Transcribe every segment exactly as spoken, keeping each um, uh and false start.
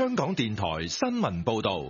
香港電台新聞報道。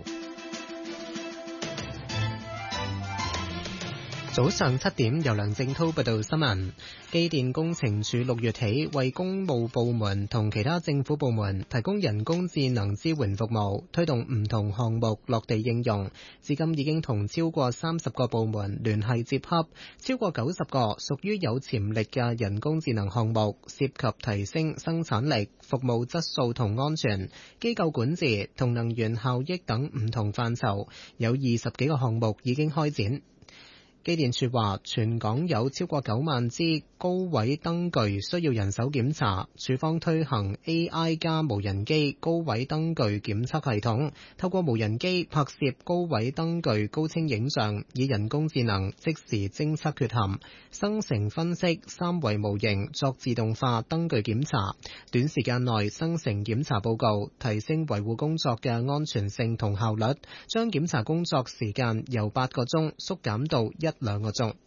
早上七點，由梁正滔報道新聞。機電工程署六月起為公務部門同其他政府部門提供人工智能支援服務，推動唔同項目落地應用。至今已經同超過三十個部門聯繫接洽，超過九十個屬於有潛力嘅人工智能項目，涉及提升生產力、服務質素同安全、機構管治同能源效益等唔同範疇，有二十幾個項目已經開展。機電署話，全港有超過九萬支高位燈具需要人手檢查，署方推行 A I 加無人機高位燈具檢測系統，透過無人機拍攝高位燈具高清影像，以人工智能即時偵測缺陷，生成分析三維模型作自動化燈具檢查，短時間內生成檢查報告，提升維護工作嘅安全性同效率，將檢查工作時間由八個鐘縮減到一兩個鐘。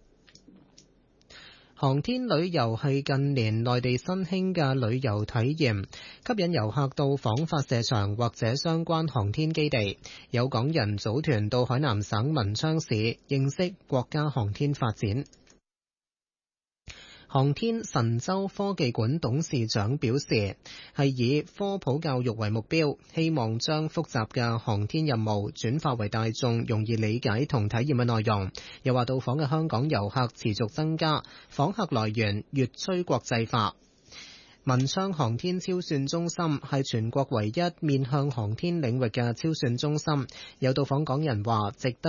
航天旅遊係近年內地新興嘅旅遊體驗，吸引遊客到訪發射場或者相關航天基地。有港人組團到海南省文昌市認識國家航天發展。航天神舟科技館董事長表示，係以科普教育為目標，希望將複雜嘅航天任務轉化為大眾容易理解同體驗嘅內容。又話到訪嘅香港遊客持續增加，訪客來源越趨國際化。文昌航天超算中心係全國唯一面向航天領域嘅超算中心。有到訪港人話，值得